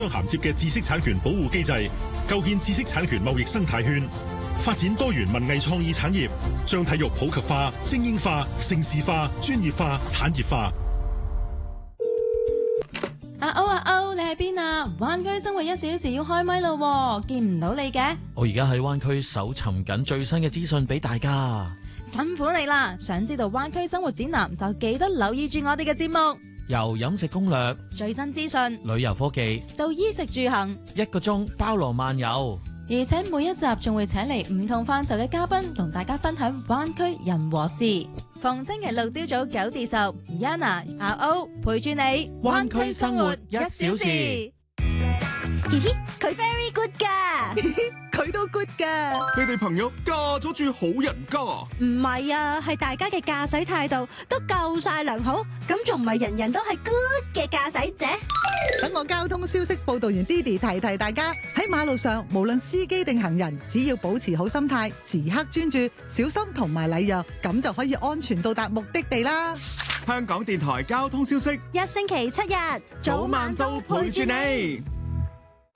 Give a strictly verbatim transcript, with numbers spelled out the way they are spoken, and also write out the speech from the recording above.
銜接嘅知識產權保護機制，構建知識產權貿易生態圈，發展多元文藝創意產業，將體育普及化、精英化、盛事化、專業化、產業化。 阿歐阿歐，你喺邊啊？灣區生活一小時要開咪咯，見唔到你嘅。 我而家喺灣區搜尋緊最新嘅資訊俾大家。 辛苦你啦！想知道灣區生活展覽就記得留意住我哋嘅節目。 由飲食攻略、 最新資訊、 旅遊科技到衣食住行， 一個鐘包羅萬有。 而且每一集仲會請嚟唔同範疇嘅嘉賓，同大家分享灣區人和事。逢星期六朝早九至十 ，Yana 阿歐陪住你， 灣區生活一小時。 嘻嘻，佢 very good 噶， 佢都 good 噶。 你哋朋友嫁咗住好人家？ 唔係啊，係大家嘅駕駛態度都夠晒良好，咁仲唔係人人都係 good 嘅駕駛者？ 等我交通消息報道員 Didi 提提大家，喺馬路上無論司機定行人，只要保持好心態，時刻專注、小心同埋禮讓，咁就可以安全到達目的地啦。 香港電台交通消息， 一星期七日， 早晚都陪住你。